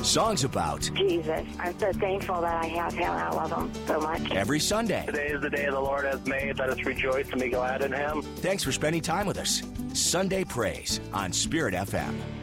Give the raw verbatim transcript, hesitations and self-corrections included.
songs about Jesus. I'm so thankful that I have him. I love him so much. Every Sunday. Today is the day the Lord has made. Let us rejoice and be glad in him. Thanks for spending time with us. Sunday Praise on Spirit F M.